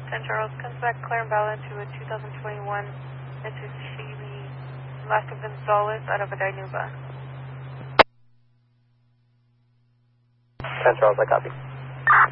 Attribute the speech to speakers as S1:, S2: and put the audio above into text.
S1: 10 Charles, comes back clear and valid to a 2021 Mitsubishi Alaska Gonzalez out of a Dinuba.
S2: 10 Charles, I copy.